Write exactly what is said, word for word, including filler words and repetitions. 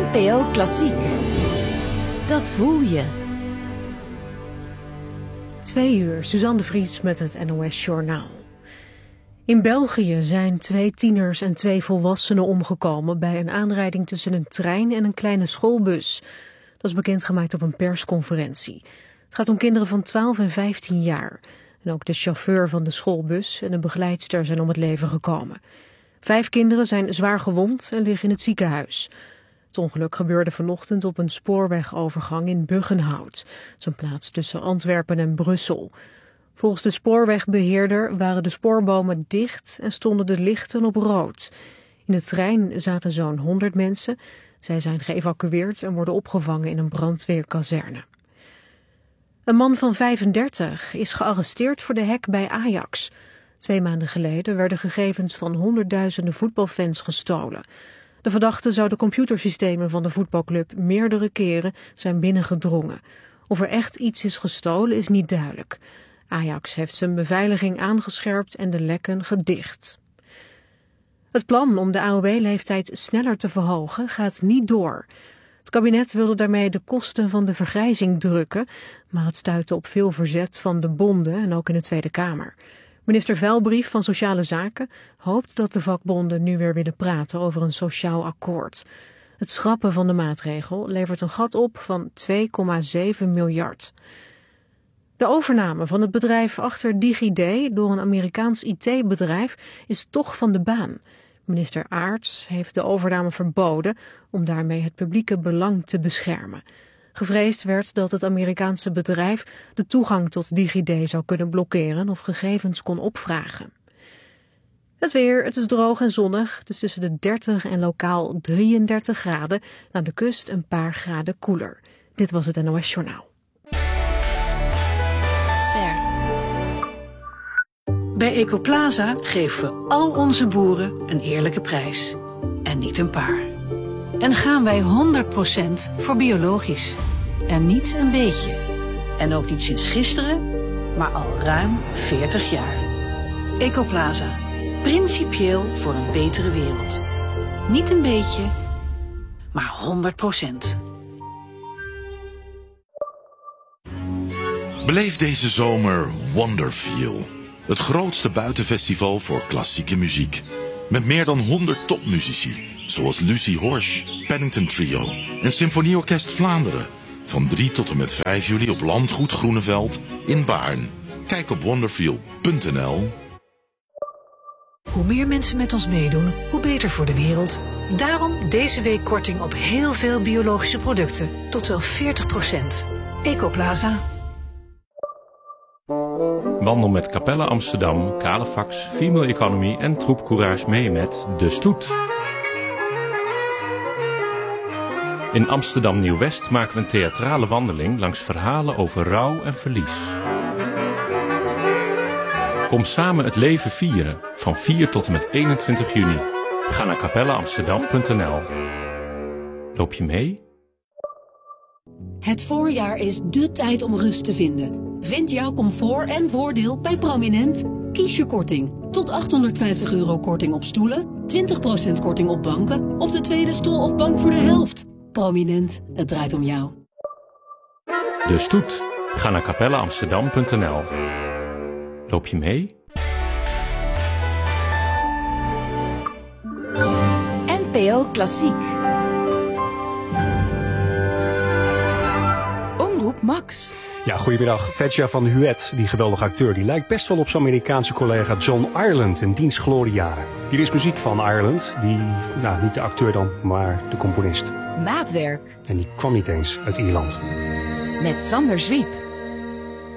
N P O Klassiek. Dat voel je. Twee uur, Suzanne de Vries met het N O S Journaal. In België zijn twee tieners en twee volwassenen omgekomen bij een aanrijding tussen een trein en een kleine schoolbus. Dat is bekendgemaakt op een persconferentie. Het gaat om kinderen van twaalf en vijftien jaar. En ook de chauffeur van de schoolbus en een begeleidster zijn om het leven gekomen. Vijf kinderen zijn zwaar gewond en liggen in het ziekenhuis. Het ongeluk gebeurde vanochtend op een spoorwegovergang in Buggenhout, zo'n plaats tussen Antwerpen en Brussel. Volgens de spoorwegbeheerder waren de spoorbomen dicht en stonden de lichten op rood. In de trein zaten zo'n honderd mensen. Zij zijn geëvacueerd en worden opgevangen in een brandweerkazerne. Een man van vijfendertig is gearresteerd voor de hack bij Ajax. Twee maanden geleden werden gegevens van honderdduizenden voetbalfans gestolen. De verdachte zou de computersystemen van de voetbalclub meerdere keren zijn binnengedrongen. Of er echt iets is gestolen is niet duidelijk. Ajax heeft zijn beveiliging aangescherpt en de lekken gedicht. Het plan om de A O W-leeftijd sneller te verhogen gaat niet door. Het kabinet wilde daarmee de kosten van de vergrijzing drukken, maar het stuitte op veel verzet van de bonden en ook in de Tweede Kamer. Minister Velbrief van Sociale Zaken hoopt dat de vakbonden nu weer willen praten over een sociaal akkoord. Het schrappen van de maatregel levert een gat op van twee komma zeven miljard. De overname van het bedrijf achter DigiD door een Amerikaans I T-bedrijf is toch van de baan. Minister Aerts heeft de overname verboden om daarmee het publieke belang te beschermen. Gevreesd werd dat het Amerikaanse bedrijf de toegang tot DigiD zou kunnen blokkeren of gegevens kon opvragen. Het weer, het is droog en zonnig. Het is tussen de dertig en lokaal drieëndertig graden. Aan de kust een paar graden koeler. Dit was het N O S Journaal. Ster. Bij Ecoplaza geven we al onze boeren een eerlijke prijs. En niet een paar. En gaan wij honderd procent voor biologisch. En niet een beetje. En ook niet sinds gisteren, maar al ruim veertig jaar. Ecoplaza. Principieel voor een betere wereld. Niet een beetje, maar honderd procent. Beleef deze zomer Wonderfeel. Het grootste buitenfestival voor klassieke muziek. Met meer dan honderd topmuzici, zoals Lucie Horsch, Paddington Trio en Symfonieorkest Vlaanderen. Van drie tot en met vijf juli op Landgoed Groeneveld in Baarn. Kijk op wonderfeel punt n l. Hoe meer mensen met ons meedoen, hoe beter voor de wereld. Daarom deze week korting op heel veel biologische producten. Tot wel veertig procent. Ecoplaza. Wandel met Capelle Amsterdam, Kalefax, Female Economy en Troep Courage mee met De Stoet. In Amsterdam Nieuw-West maken we een theatrale wandeling langs verhalen over rouw en verlies. Kom samen het leven vieren, van vier tot en met eenentwintig juni. Ga naar capelle amsterdam punt n l. Loop je mee? Het voorjaar is dé tijd om rust te vinden. Vind jouw comfort en voordeel bij Prominent. Kies je korting. Tot achthonderdvijftig euro korting op stoelen, twintig procent korting op banken of de tweede stoel of bank voor de helft. Prominent, het draait om jou. De Stoet. Ga naar capelle amsterdam punt n l. Loop je mee? N P O Klassiek. Omroep Max. Ja, goedemiddag. Vetja van Huet, die geweldige acteur, die lijkt best wel op zijn Amerikaanse collega John Ireland in diens gloriejaren. Hier is muziek van Ireland, die, nou niet de acteur dan, maar de componist. Maatwerk. En die kwam niet eens uit Ierland. Met Sander Zwiep.